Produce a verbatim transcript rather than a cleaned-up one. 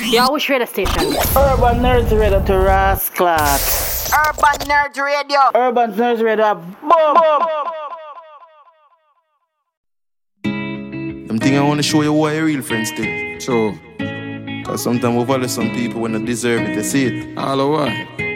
Yeah, which radio station? Urban Nerds Radio to Rasclat. Urban Nerds Radio. Urban Nerds Radio. Boom. Them thing I want to show you who are your real friends still. So, Cause sometimes we value some people when they deserve it, they see it. all the while.